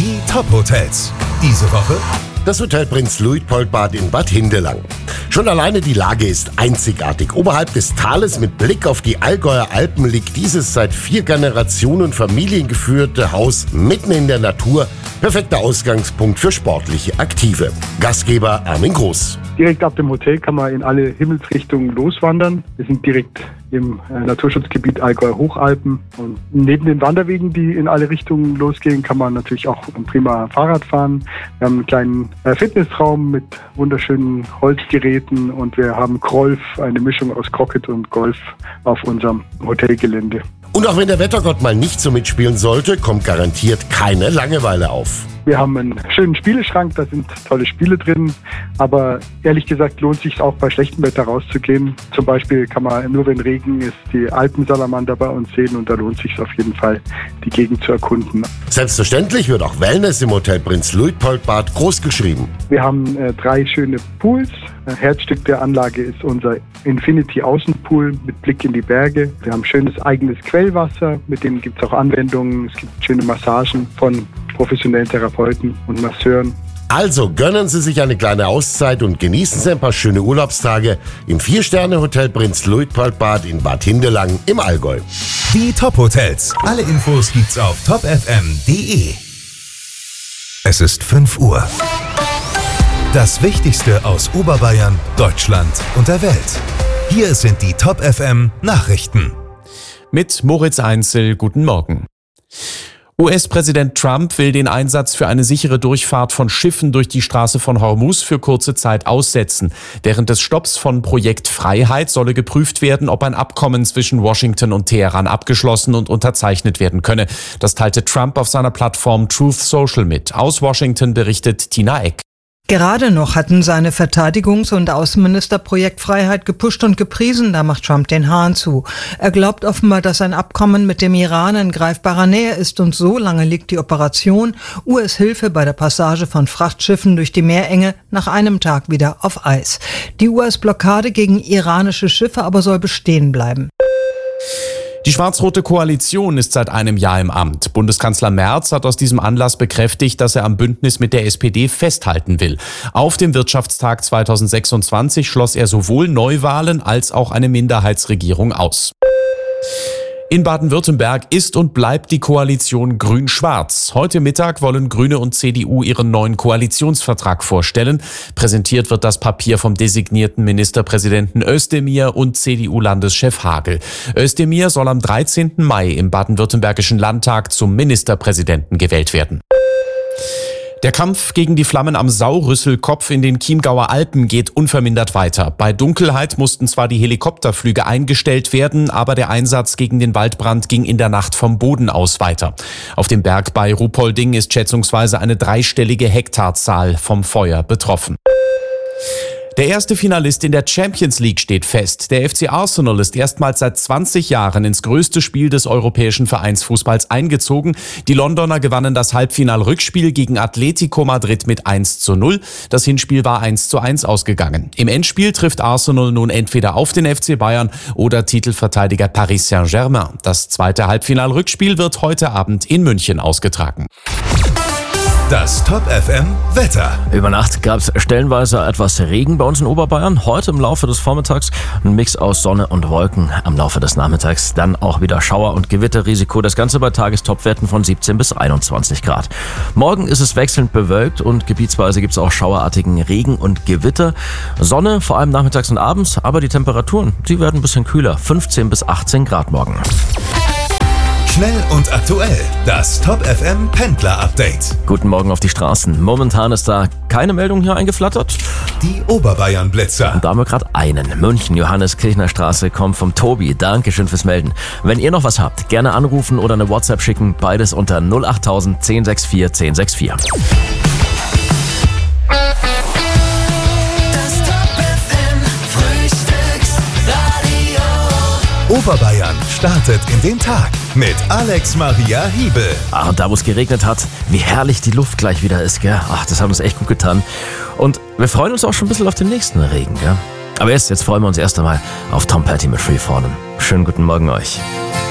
Die Top-Hotels. Diese Woche das Hotel Prinz Luitpoldbad in Bad Hindelang. Schon alleine die Lage ist einzigartig. Oberhalb des Tales mit Blick auf die Allgäuer Alpen liegt dieses seit 4 Generationen familiengeführte Haus mitten in der Natur. Perfekter Ausgangspunkt für sportliche Aktive. Gastgeber Armin Groß. Direkt ab dem Hotel kann man in alle Himmelsrichtungen loswandern. Wir sind direkt im Naturschutzgebiet Allgäuer Hochalpen. Und neben den Wanderwegen, die in alle Richtungen losgehen, kann man natürlich auch prima Fahrrad fahren. Wir haben einen kleinen Fitnessraum mit wunderschönen Holzgeräten und wir haben Golf, eine Mischung aus Croquet und Golf auf unserem Hotelgelände. Und auch wenn der Wettergott mal nicht so mitspielen sollte, kommt garantiert keine Langeweile auf. Wir haben einen schönen Spieleschrank, da sind tolle Spiele drin. Aber ehrlich gesagt lohnt es sich auch bei schlechtem Wetter rauszugehen. Zum Beispiel kann man nur wenn Regen ist die Alpensalamander bei uns sehen und da lohnt es sich auf jeden Fall, die Gegend zu erkunden. Selbstverständlich wird auch Wellness im Hotel Prinz Luitpoldbad groß geschrieben. Wir haben 3 schöne Pools. Herzstück der Anlage ist unser Infinity Außenpool mit Blick in die Berge. Wir haben schönes eigenes Quellwasser, mit dem gibt es auch Anwendungen. Es gibt schöne Massagen von professionellen Therapeuten und Masseuren. Also gönnen Sie sich eine kleine Auszeit und genießen Sie ein paar schöne Urlaubstage im 4-Sterne-Hotel Prinz Luitpoldbad in Bad Hindelang im Allgäu. Die Top-Hotels. Alle Infos gibt's auf topfm.de. Es ist 5 Uhr. Das Wichtigste aus Oberbayern, Deutschland und der Welt. Hier sind die Top-FM-Nachrichten. Mit Moritz Einzel, guten Morgen. US-Präsident Trump will den Einsatz für eine sichere Durchfahrt von Schiffen durch die Straße von Hormuz für kurze Zeit aussetzen. Während des Stopps von Projekt Freiheit solle geprüft werden, ob ein Abkommen zwischen Washington und Teheran abgeschlossen und unterzeichnet werden könne. Das teilte Trump auf seiner Plattform Truth Social mit. Aus Washington berichtet Tina Eck. Gerade noch hatten seine Verteidigungs- und Außenminister Projekt Freiheit gepusht und gepriesen, da macht Trump den Hahn zu. Er glaubt offenbar, dass ein Abkommen mit dem Iran in greifbarer Nähe ist und so lange liegt die Operation US-Hilfe bei der Passage von Frachtschiffen durch die Meerenge nach einem Tag wieder auf Eis. Die US-Blockade gegen iranische Schiffe aber soll bestehen bleiben. Die schwarz-rote Koalition ist seit einem Jahr im Amt. Bundeskanzler Merz hat aus diesem Anlass bekräftigt, dass er am Bündnis mit der SPD festhalten will. Auf dem Wirtschaftstag 2026 schloss er sowohl Neuwahlen als auch eine Minderheitsregierung aus. In Baden-Württemberg ist und bleibt die Koalition grün-schwarz. Heute Mittag wollen Grüne und CDU ihren neuen Koalitionsvertrag vorstellen. Präsentiert wird das Papier vom designierten Ministerpräsidenten Özdemir und CDU-Landeschef Hagel. Özdemir soll am 13. Mai im baden-württembergischen Landtag zum Ministerpräsidenten gewählt werden. Der Kampf gegen die Flammen am Saurüsselkopf in den Chiemgauer Alpen geht unvermindert weiter. Bei Dunkelheit mussten zwar die Helikopterflüge eingestellt werden, aber der Einsatz gegen den Waldbrand ging in der Nacht vom Boden aus weiter. Auf dem Berg bei Ruhpolding ist schätzungsweise eine 3-stellige Hektarzahl vom Feuer betroffen. Der erste Finalist in der Champions League steht fest. Der FC Arsenal ist erstmals seit 20 Jahren ins größte Spiel des europäischen Vereinsfußballs eingezogen. Die Londoner gewannen das Halbfinal-Rückspiel gegen Atletico Madrid mit 1:0. Das Hinspiel war 1:1 ausgegangen. Im Endspiel trifft Arsenal nun entweder auf den FC Bayern oder Titelverteidiger Paris Saint-Germain. Das zweite Halbfinal-Rückspiel wird heute Abend in München ausgetragen. Das Top-FM-Wetter. Über Nacht gab es stellenweise etwas Regen bei uns in Oberbayern. Heute im Laufe des Vormittags ein Mix aus Sonne und Wolken. Am Laufe des Nachmittags dann auch wieder Schauer- und Gewitterrisiko. Das Ganze bei Tagestopwerten von 17 bis 21 Grad. Morgen ist es wechselnd bewölkt und gebietsweise gibt es auch schauerartigen Regen und Gewitter. Sonne, vor allem nachmittags und abends, aber die Temperaturen, die werden ein bisschen kühler. 15 bis 18 Grad morgen. Schnell und aktuell. Das Top-FM Pendler-Update. Guten Morgen auf die Straßen. Momentan ist da keine Meldung hier eingeflattert. Die Oberbayern-Blitzer. Da haben wir gerade einen. München, Johannes-Kirchner Straße, kommt vom Tobi. Dankeschön fürs Melden. Wenn ihr noch was habt, gerne anrufen oder eine WhatsApp schicken. Beides unter 08000 1064 1064. Oberbayern startet in den Tag mit Alex Maria Hiebel. Und da, wo es geregnet hat, wie herrlich die Luft gleich wieder ist, gell? Ach, das hat uns echt gut getan. Und wir freuen uns auch schon ein bisschen auf den nächsten Regen, gell? Aber jetzt freuen wir uns erst einmal auf Tom Petty mit Free Fallen. Schönen guten Morgen euch.